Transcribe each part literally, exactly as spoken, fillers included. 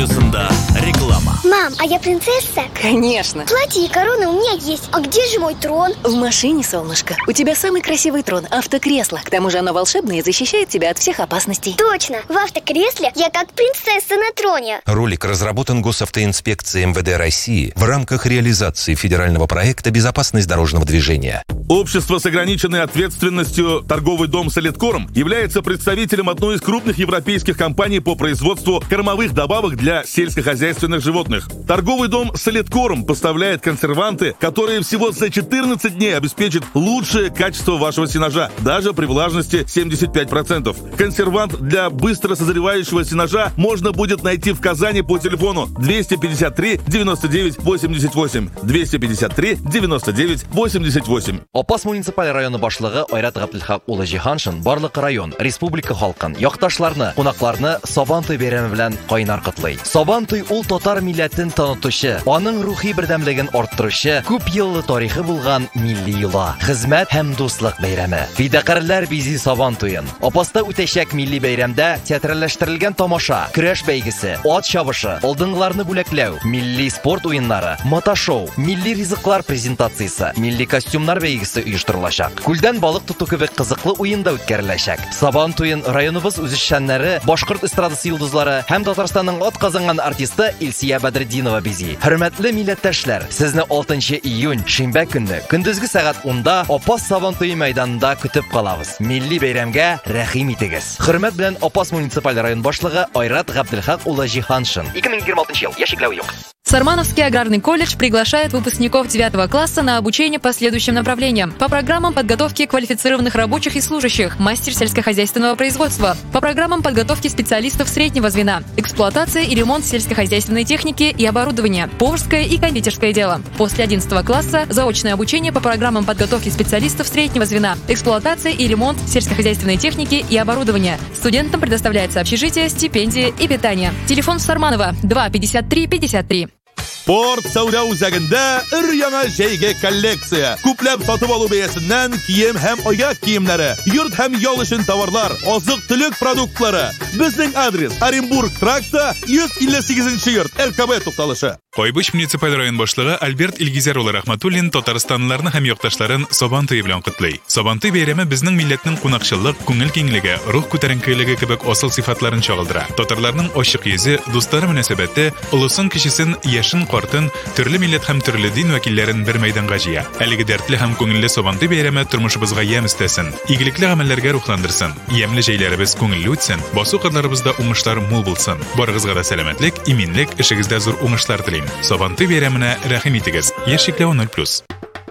Реклама. Мам, а я принцесса? Конечно. Платье и корона у меня есть. А где же мой трон? В машине, солнышко. У тебя самый красивый трон, автокресло. К тому же оно волшебное и защищает тебя от всех опасностей. Точно. В автокресле я как принцесса на троне. Ролик разработан Госавтоинспекцией эм вэ дэ России в рамках реализации федерального проекта «Безопасность дорожного движения». Общество с ограниченной ответственностью «Торговый дом Солидкорм» является представителем одной из крупных европейских компаний по производству кормовых добавок для сельскохозяйственных животных. Торговый дом Солидкорм поставляет консерванты, которые всего за четырнадцать дней обеспечат лучшее качество вашего сенажа, даже при влажности семьдесят пять процентов. Консервант для быстро созревающего сенажа можно будет найти в Казани по телефону двести пятьдесят три девяносто девять восемьдесят восемь, двести пятьдесят три девяносто девять восемьдесят восемь. Апас муниципаль районы башлыгы Айрат Габделхак улы Җиһаншин барлык район, республика халкын, якташларны, кунакларны Сабантуй бәйрәме белән кайнар котлый. Сабантуй ул татар милләтен танытучы, аның рухи бердәмлеген арттыручы, күп еллы тарихы булган милли йола, хезмәт һәм дуслык бәйрәме. Фидакарлар бизи Сабантуен. Апаста үтәчәк милли бәйрәмдә театраллаштырылган тамаша, көрәш бәйгесе, ат чабышы, алдыңгыларны бүләкләү, милли спорт уеннары, мотошоу, милли ризыклар презентациясе, милли костюмнар бәйгесе оештырылачак. Күлдән балык тоту кебек кызыклы уенда үткәреләчәк. Сабантуен районыбыз үзешчәннәре, башкорт эстрадасы йолдызлары һәм Татарстанның атказанган артисты Илсия Бәдретдинова бизи. Хөрмәтле милләттәшләр, сезне алтынчы июнь шимбә көнне көндезге сәгать унда Апас Сабантуй мәйданында көтеп калабыз. Милли бәйрәмгә рәхим итегез. Хөрмәт белән Апас муниципаль район башлыгы Айрат Габделхак улы Җиһаншин. ике мең егерме алтынчы ел. Яшикләү юк. Сармановский аграрный колледж приглашает выпускников девятого класса на обучение по следующим направлениям. По программам подготовки квалифицированных рабочих и служащих, мастер сельскохозяйственного производства. По программам подготовки специалистов среднего звена, эксплуатация и ремонт сельскохозяйственной техники и оборудования, поварское и кондитерское дело. После одиннадцатого класса заочное обучение по программам подготовки специалистов среднего звена, эксплуатация и ремонт сельскохозяйственной техники и оборудования. Студентам предоставляется общежитие, стипендия и питание. Телефон Сарманова два пятьдесят три пятьдесят три. Порт Сауда үзәгендә өр-яңа җәйге коллекция. Күпләп сатып алу бәясеннән кием һәм аяк киемнәре, йорт һәм ял өчен товарлар, азык-төлек продуктлары. Безнең адрес Оренбург тракты йөз илле сигезенче йорт, эл ка бэ тукталышы. Кайбыш муниципаль район башлыгы Альберт Илгизәр улы Рахматуллин Татарстанлыларны һәм якташларын Сабантуй белән котлый. Сабантуй бәйрәме безнең милләтнең кунакчыллык, күңел киңлеге, рух күтәренкелеге кебек асыл сыйфатларын чагылдыра. Татарларның ачык йөзе, дуслары мөнәсәбәте, улысын кешесен, яшен картын, төрле милләт һәм төрле дин вәкилләрен бер мәйданга җыя. Әлеге дәртле һәм күңелле Сабантуй бәйрәме тормышыбызга ямь өстәсен, игелекле гамәлләргә рухландырсын, ямьле җәйләребез күңелле үтсен, басу кырларыбызда уңышлар мул булсын. Барыгызга да сәламәтлек, иминлек, эшегездә зур уңышлар телим. Сабантуй бәйрәменә рәхим итегез. Яшикләү ноль плюс.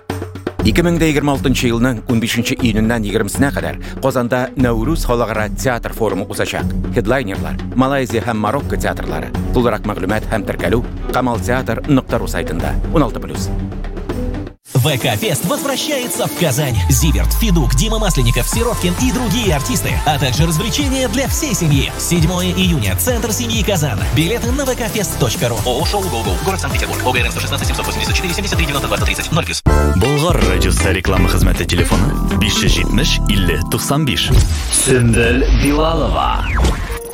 ике мең егерме алтынчы елның унбишенче июненнән егермесенә кадәр Казанда Нәүрүз халыкара театр форумы узачак. Хедлайнерлар Малайзия һәм Марокко театрлары. Тулырак мәгълүмат һәм теркәлү камалтеатр нокта ру сайтында. он алты плюс. ВК-фест возвращается в Казань. Зиверт, Федук, Дима Масленников, Сироткин и другие артисты, а также развлечения для всей семьи. седьмого июня. Центр семьи Казан. Билеты на вэ ка фест точка ру. ООО «Шоу Го-Го». Город Санкт-Петербург. ОГРН сто шестнадцать семьсот восемьдесят четыре семьдесят три девяносто два тридцать ноль плюс. Болгар радиосы реклама хезмәте телефоны биш йөз җитмеш илле туксан биш. Сөмбел Билалова.